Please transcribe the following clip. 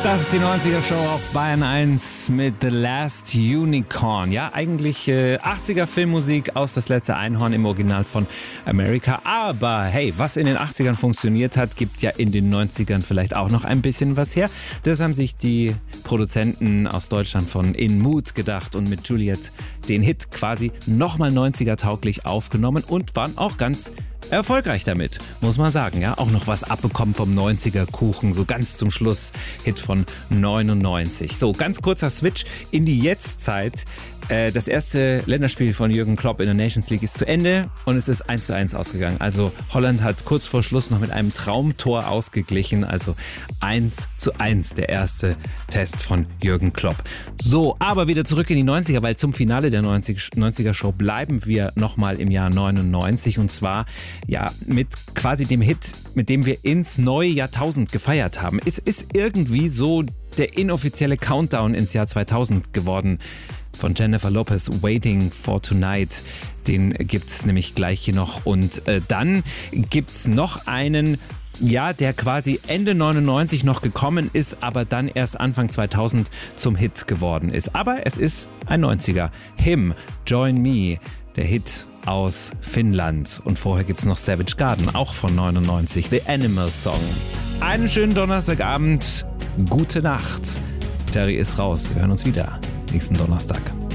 Das ist die 90er Show auf Bayern 1 mit The Last Unicorn. Ja, eigentlich 80er Filmmusik aus Das letzte Einhorn im Original von America. Aber hey, was in den 80ern funktioniert hat, gibt ja in den 90ern vielleicht auch noch ein bisschen was her. Das haben sich die Produzenten aus Deutschland von In Mood gedacht und mit Juliet den Hit quasi nochmal 90er tauglich aufgenommen und waren auch ganz erfolgreich damit, muss man sagen. Ja, auch noch was abbekommen vom 90er Kuchen, so ganz zum Schluss. Hit von 99. So, ganz kurzer Switch in die Jetztzeit. Das erste Länderspiel von Jürgen Klopp in der Nations League ist zu Ende und es ist 1:1 ausgegangen. Also Holland hat kurz vor Schluss noch mit einem Traumtor ausgeglichen. Also 1:1 der erste Test von Jürgen Klopp. So, aber wieder zurück in die 90er, weil zum Finale der 90er Show bleiben wir nochmal im Jahr 99 und zwar ja mit quasi dem Hit, mit dem wir ins neue Jahrtausend gefeiert haben. Es ist irgendwie so der inoffizielle Countdown ins Jahr 2000 geworden. Von Jennifer Lopez, Waiting for Tonight. Den gibt's nämlich gleich hier noch. Und dann gibt's noch einen, ja, der quasi Ende 99 noch gekommen ist, aber dann erst Anfang 2000 zum Hit geworden ist. Aber es ist ein 90er. Him, Join Me, der Hit aus Finnland. Und vorher gibt's noch Savage Garden, auch von 99, The Animal Song. Einen schönen Donnerstagabend, gute Nacht. Terry ist raus, wir hören uns wieder nächsten Donnerstag.